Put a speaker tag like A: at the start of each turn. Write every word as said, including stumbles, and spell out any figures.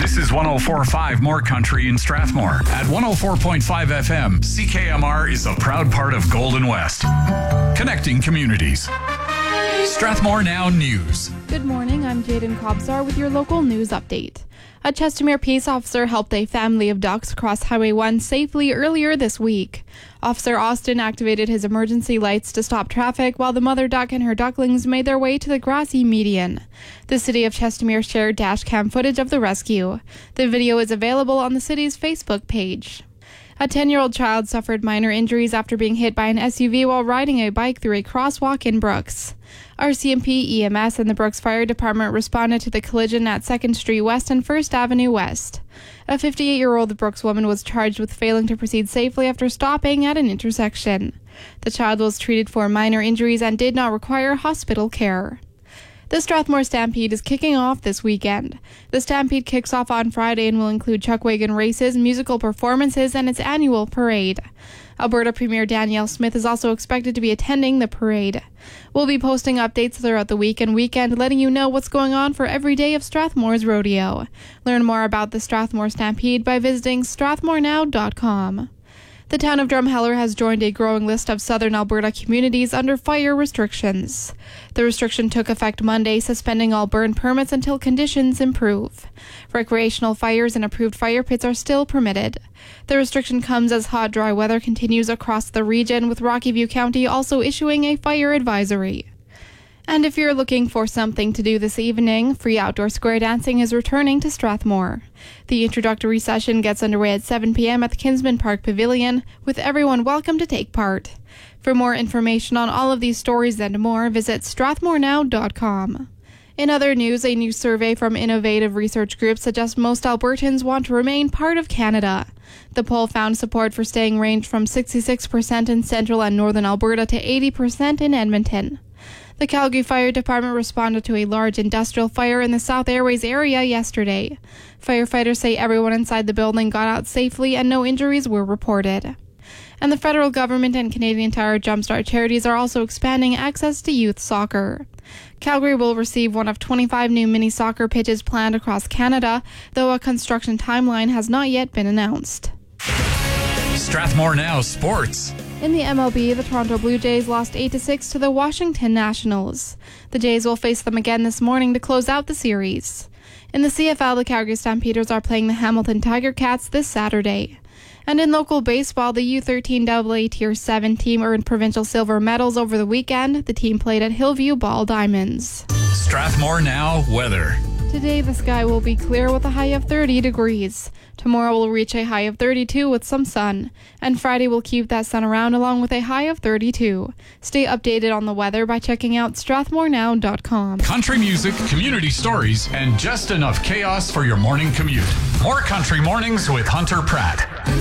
A: This is one oh four point five More Country in Strathmore. At one oh four point five F M, C K M R is a proud part of Golden West. Connecting communities. Strathmore Now News.
B: Good morning, I'm Jaden Kobzar with your local news update. A Chestermere peace officer helped a family of ducks cross Highway one safely earlier this week. Officer Austin activated his emergency lights to stop traffic while the mother duck and her ducklings made their way to the grassy median. The city of Chestermere shared dash cam footage of the rescue. The video is available on the city's Facebook page. A ten-year-old child suffered minor injuries after being hit by an S U V while riding a bike through a crosswalk in Brooks. R C M P, E M S, and the Brooks Fire Department responded to the collision at second Street West and first Avenue West. A fifty-eight-year-old Brooks woman was charged with failing to proceed safely after stopping at an intersection. The child was treated for minor injuries and did not require hospital care. The Strathmore Stampede is kicking off this weekend. The Stampede kicks off on Friday and will include chuckwagon races, musical performances, and its annual parade. Alberta Premier Danielle Smith is also expected to be attending the parade. We'll be posting updates throughout the week and weekend, letting you know what's going on for every day of Strathmore's rodeo. Learn more about the Strathmore Stampede by visiting strathmore now dot com. The town of Drumheller has joined a growing list of southern Alberta communities under fire restrictions. The restriction took effect Monday, suspending all burn permits until conditions improve. Recreational fires and approved fire pits are still permitted. The restriction comes as hot, dry weather continues across the region, with Rocky View County also issuing a fire advisory. And if you're looking for something to do this evening, free outdoor square dancing is returning to Strathmore. The introductory session gets underway at seven p.m. at the Kinsman Park Pavilion, with everyone welcome to take part. For more information on all of these stories and more, visit strathmore now dot com. In other news, a new survey from Innovative Research Group suggests most Albertans want to remain part of Canada. The poll found support for staying ranged from sixty-six percent in central and northern Alberta to eighty percent in Edmonton. The Calgary Fire Department responded to a large industrial fire in the South Airways area yesterday. Firefighters say everyone inside the building got out safely and no injuries were reported. And the federal government and Canadian Tire Jumpstart charities are also expanding access to youth soccer. Calgary will receive one of twenty-five new mini soccer pitches planned across Canada, though a construction timeline has not yet been announced.
A: Strathmore Now Sports.
B: In the M L B, the Toronto Blue Jays lost eight to six to the Washington Nationals. The Jays will face them again this morning to close out the series. In the C F L, the Calgary Stampeders are playing the Hamilton Tiger Cats this Saturday. And in local baseball, the U thirteen double A Tier seven team earned provincial silver medals over the weekend. The team played at Hillview Ball Diamonds.
A: Strathmore Now Weather.
B: Today, the sky will be clear with a high of thirty degrees. Tomorrow will reach a high of thirty-two with some sun. And Friday will keep that sun around along with a high of thirty-two. Stay updated on the weather by checking out strathmore now dot com.
A: Country music, community stories, and just enough chaos for your morning commute. More Country Mornings with Hunter Pratt.